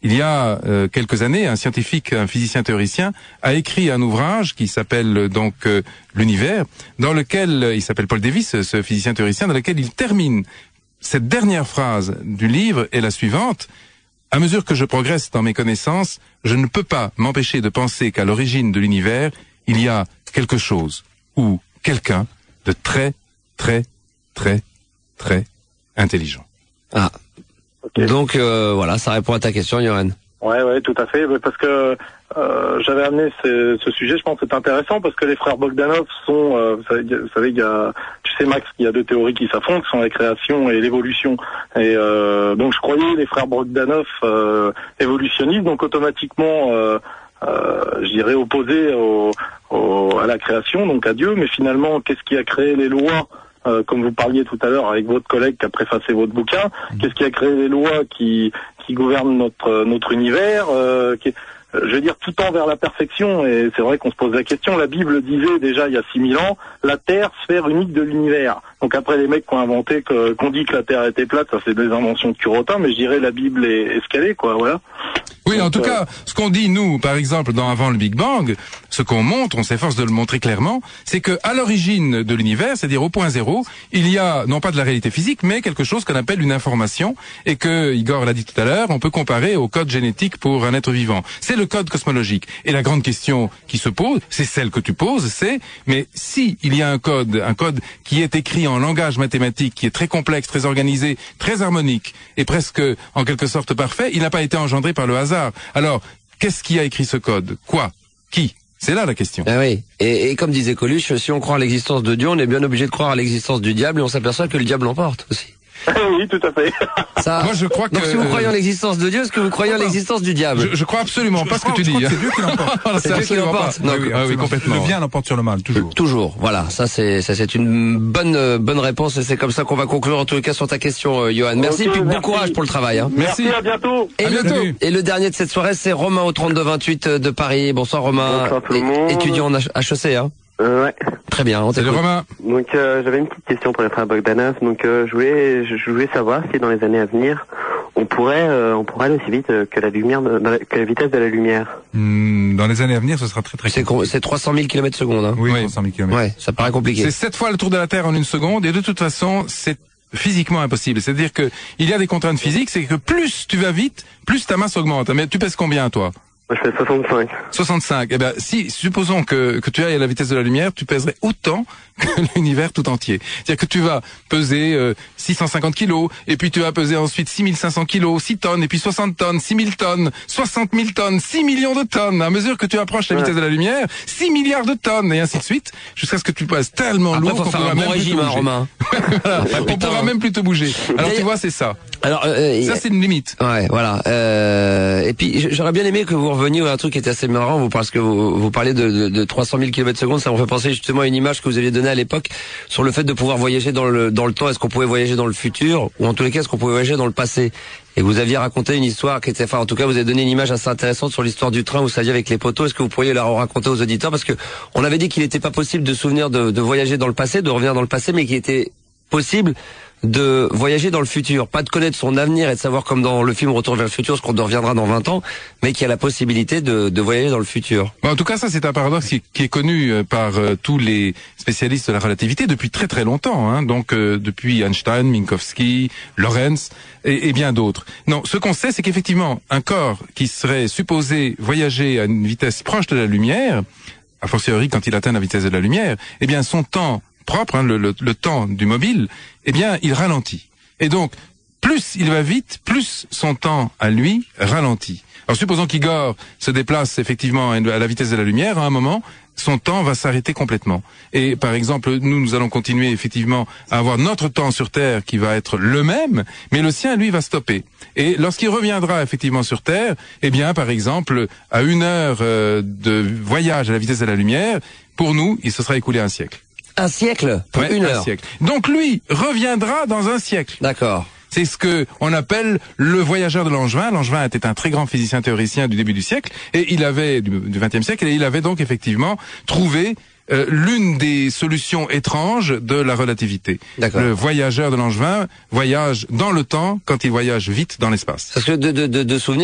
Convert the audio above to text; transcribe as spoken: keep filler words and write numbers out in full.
il y a euh, quelques années, un scientifique, un physicien théoricien, a écrit un ouvrage qui s'appelle donc euh, l'Univers, dans lequel, il s'appelle Paul Davies, ce physicien théoricien, dans lequel il termine cette dernière phrase du livre est la suivante: à mesure que je progresse dans mes connaissances, je ne peux pas m'empêcher de penser qu'à l'origine de l'univers, il y a quelque chose ou quelqu'un de très, très, très, très intelligent. Ah. Okay. Donc euh, voilà, ça répond à ta question, Johan. Ouais, ouais, tout à fait, parce que euh, j'avais amené ce, ce sujet, je pense que c'est intéressant, parce que les frères Bogdanov sont, euh, vous savez, vous savez, il y a, tu sais Max, il y a deux théories qui s'affrontent, qui sont la création et l'évolution. Et euh, donc je croyais les frères Bogdanov euh, évolutionnistes, donc automatiquement, euh, euh, je dirais opposés au, au, à la création, donc à Dieu. Mais finalement, qu'est-ce qui a créé les lois? Euh, comme vous parliez tout à l'heure avec votre collègue qui a préfacé votre bouquin, qu'est-ce qui a créé les lois qui qui gouvernent notre notre univers, euh, qui, je veux dire, tout tend vers la perfection, et c'est vrai qu'on se pose la question. La Bible disait déjà il y a six mille ans, la Terre, sphère unique de l'univers. Donc après, les mecs qui ont inventé, que, qu'on dit que la Terre était plate, ça c'est des inventions de Curotin, mais je dirais la Bible est, est ce qu'elle est, quoi, voilà. Oui, Donc, en tout euh... cas, ce qu'on dit, nous, par exemple, dans Avant le Big Bang, ce qu'on montre, on s'efforce de le montrer clairement, c'est que à l'origine de l'univers, c'est-à-dire au point zéro, il y a, non pas de la réalité physique, mais quelque chose qu'on appelle une information, et que, Igor l'a dit tout à l'heure, on peut comparer au code génétique pour un être vivant. C'est le code cosmologique. Et la grande question qui se pose, c'est celle que tu poses, c'est, mais si il y a un code, un code qui est écrit en langage mathématique, qui est très complexe, très organisé, très harmonique, et presque, en quelque sorte, parfait, il n'a pas été engendré par le hasard. Alors, qu'est-ce qui a écrit ce code? Quoi? Qui? C'est là la question. Ah oui. Et, et comme disait Coluche, si on croit à l'existence de Dieu, on est bien obligé de croire à l'existence du diable, et on s'aperçoit que le diable l'emporte aussi. Oui, tout à fait. Ça, Moi, je crois que... Donc, si vous croyez en l'existence de Dieu, est-ce que vous croyez en l'existence du diable? Je, je crois absolument je, pas je ce que crois, tu je dis. C'est Dieu qui l'emporte. C'est Dieu qui l'emporte. Oui, oui, ah oui, complètement. Le bien l'emporte sur le mal, toujours. Toujours. Voilà. Ça, c'est, ça, c'est une bonne, euh, bonne réponse, et c'est comme ça qu'on va conclure, en tout cas, sur ta question, euh, Johan. Merci, okay, et puis merci. bon courage pour le travail, hein. Merci, merci, à bientôt. Et, à le, bientôt. et le dernier de cette soirée, c'est Romain au trente-deux vingt-huit de Paris. Bonsoir, Romain. Bonsoir tout le monde. Étudiant en H E C, hein. Euh, ouais. Très bien, on Salut t'écoute. Romain. Donc euh, j'avais une petite question pour les frères Bogdanov. Donc euh, je voulais je voulais savoir si dans les années à venir on pourrait euh, on pourrait aller aussi vite euh, que la lumière de, de la, que la vitesse de la lumière. Hmm, dans les années à venir, ce sera très très C'est, compliqué. c'est trois cent mille kilomètres secondes, hein. Oui, Oui. trois cent mille kilomètres. Ouais, ça paraît compliqué. C'est sept fois le tour de la Terre en une seconde, et de toute façon, c'est physiquement impossible. C'est-à-dire que il y a des contraintes physiques, c'est que plus tu vas vite, plus ta masse augmente. Mais tu pèses combien, toi? Moi je fais soixante-cinq. soixante-cinq. Eh ben, si, supposons que, que tu ailles à la vitesse de la lumière, tu pèserais autant que l'univers tout entier. C'est-à-dire que tu vas peser euh, six cent cinquante kilos, et puis tu vas peser ensuite six mille cinq cents kilos, six tonnes, et puis soixante tonnes, six mille tonnes, soixante mille tonnes, six millions de tonnes. À mesure que tu approches la Ouais. vitesse de la lumière, six milliards de tonnes, et ainsi de suite, jusqu'à ce que tu passes tellement Après, lourd faut qu'on faire pourra un même bon plus te régime, hein, bouger. Romain. Voilà. On putain. pourra même plus te bouger. Alors D'ailleurs- tu vois, c'est ça. Alors, euh, Ça, c'est une limite. ouais, voilà. Euh, et puis, j'aurais bien aimé que vous reveniez à un truc qui était assez marrant, vous, parce que vous, vous parlez de, de, de trois cent mille kilomètres secondes. Ça me fait penser justement à une image que vous aviez donnée à l'époque sur le fait de pouvoir voyager dans le dans le temps. Est-ce qu'on pouvait voyager dans le futur, ou en tous les cas, est-ce qu'on pouvait voyager dans le passé? Et vous aviez raconté une histoire qui était, enfin, en tout cas, vous avez donné une image assez intéressante sur l'histoire du train, vous saviez, avec les poteaux. Est-ce que vous pourriez la raconter aux auditeurs? Parce que on avait dit qu'il n'était pas possible de souvenir de, de voyager dans le passé, de revenir dans le passé, mais qu'il était possible de voyager dans le futur, pas de connaître son avenir et de savoir, comme dans le film Retour vers le futur, ce qu'on reviendra dans vingt ans, mais qu'il y a la possibilité de, de voyager dans le futur. Bon, en tout cas, ça, c'est un paradoxe qui, qui est connu euh, par euh, tous les spécialistes de la relativité depuis très très longtemps, hein. Donc euh, depuis Einstein, Minkowski, Lorentz et, et bien d'autres. Non, ce qu'on sait, c'est qu'effectivement, un corps qui serait supposé voyager à une vitesse proche de la lumière, a fortiori quand il atteint la vitesse de la lumière, eh bien son temps propre, hein, le, le, le temps du mobile, eh bien, il ralentit. Et donc, plus il va vite, plus son temps à lui ralentit. Alors, supposons qu'Igor se déplace effectivement à la vitesse de la lumière, à un moment, son temps va s'arrêter complètement. Et par exemple, nous, nous allons continuer effectivement à avoir notre temps sur Terre qui va être le même, mais le sien, lui, va stopper. Et lorsqu'il reviendra effectivement sur Terre, eh bien, par exemple, à une heure euh, de voyage à la vitesse de la lumière, pour nous, il se sera écoulé un siècle. Un siècle pour Ouais, une un heure. siècle. Donc lui reviendra dans un siècle. D'accord. C'est ce que on appelle le voyageur de Langevin. Langevin était un très grand physicien théoricien du début du siècle, et il avait du vingtième siècle, et il avait donc effectivement trouvé euh, l'une des solutions étranges de la relativité. D'accord. Le voyageur de Langevin voyage dans le temps quand il voyage vite dans l'espace. Parce que de, de, de, de souvenir